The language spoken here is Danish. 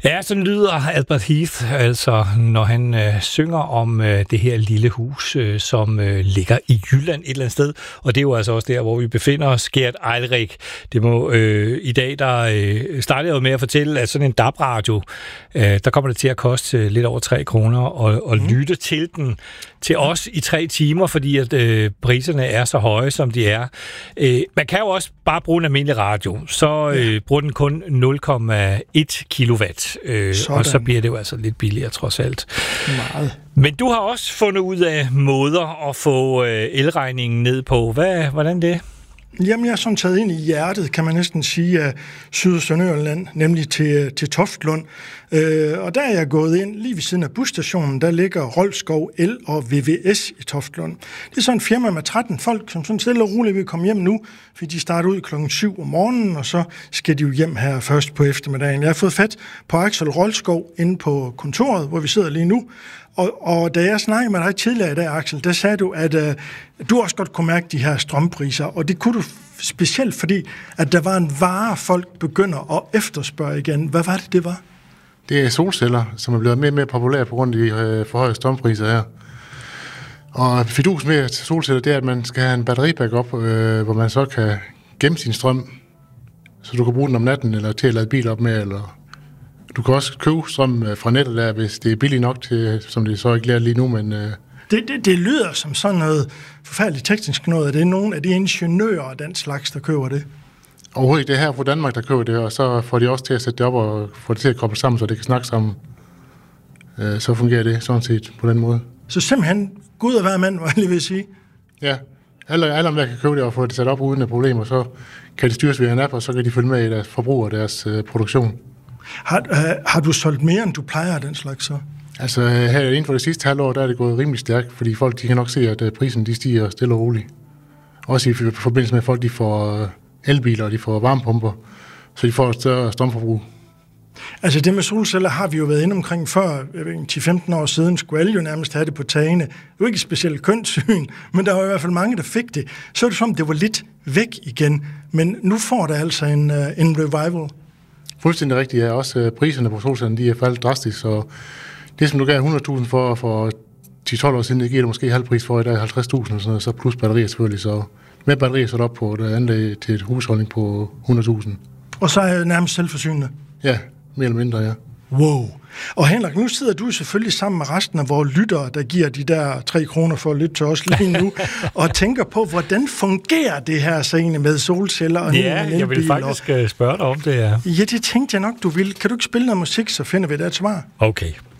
Ja, sådan lyder Albert Heath, altså når han synger om det her lille hus, som ligger i Jylland et eller andet sted. Og det er jo altså også der, hvor vi befinder os. Gert Eilrik, det må i dag, der startede jeg jo med at fortælle, at sådan en DAB-radio, der kommer det til at koste lidt over 3 kroner at lytte til den til os i 3 timer, fordi at priserne er så høje, som de er. Man kan jo også bare bruge en almindelig radio, så bruger den kun 0,1 kilowatt. Og så bliver det jo altså lidt billigere trods alt. Meget. Men du har også fundet ud af måder at få elregningen ned på. Hvordan det? Jamen, jeg er sådan taget ind i hjertet, kan man næsten sige, af Syd- og Sønderjylland, nemlig til Toftlund. Og der er jeg gået ind lige ved siden af busstationen, der ligger Roldskov El og VVS i Toftlund. Det er sådan et firma med 13 folk, som sådan stille og roligt vil komme hjem nu, fordi de starter ud klokken 7 om morgenen, og så skal de jo hjem her først på eftermiddagen. Jeg har fået fat på Axel Roldskov inde på kontoret, hvor vi sidder lige nu. Og da jeg snakkede med dig tidligere i dag, Axel, der sagde du, at du også godt kunne mærke de her strømpriser, og det kunne du specielt, fordi at der var en vare, folk begynder at efterspørge igen. Hvad var det var? Det er solceller, som er blevet mere og mere populære på grund af de for høje strømpriser her. Og fidus med solceller, det er, at man skal have en batteribackup, hvor man så kan gemme sin strøm, så du kan bruge den om natten, eller til at lade bil op med, eller du kan også købe strøm fra nettet der, hvis det er billigt nok til, som det så ikke lærer lige nu, men... Det lyder som sådan noget forfærdeligt teknisk noget, at det er nogle af de ingeniører og den slags, der køber det. Overhovedet ikke, det er her fra Danmark, der køber det, og så får de også til at sætte det op og få det til at koble sammen, så det kan snakke sammen. Så fungerer det sådan set på den måde. Så simpelthen Gud og hver mand, var jeg lige ved at sige? Ja, alle om der kan købe det og få det sat op uden problemer, så kan det styres via en app, og så kan de følge med i deres forbrug og deres produktion. Har du solgt mere, end du plejer den slags så? Altså her inden for det sidste halvår, der er det gået rimelig stærkt, fordi folk de kan nok se, at prisen de stiger stille og roligt. Også i forbindelse med, at folk de får elbiler, og de får varmepumper, så de får et større strømforbrug. Altså det med solceller har vi jo været inde omkring før, 10-15 år siden, skulle alle jo nærmest have det på tagene. Det var ikke et specielt kønssyn, men der var i hvert fald mange, der fik det. Så er det som, det var lidt væk igen, men nu får det altså en revival. Fuldstændig rigtigt, ja. Også priserne på solcellerne, de er faldet drastisk, så det som du gav 100.000 for 10-12 år siden, det giver du måske halv pris for i dag, 50.000 og sådan noget, så plus batterier selvfølgelig, så med batterier så er det op på et anlæg til et husholdning på 100.000. Og så er jeg nærmest selvforsynende? Ja, mere eller mindre, ja. Wow. Og Henrik, nu sidder du selvfølgelig sammen med resten af vores lyttere, der giver de der 3 kroner for at lytte til os lige nu, og tænker på, hvordan fungerer det her så egentlig med solceller og ja, jeg vil faktisk spørge dig om det, ja. Ja, det tænkte jeg nok, du vil. Kan du ikke spille noget musik, så finder vi det et svar? Okay.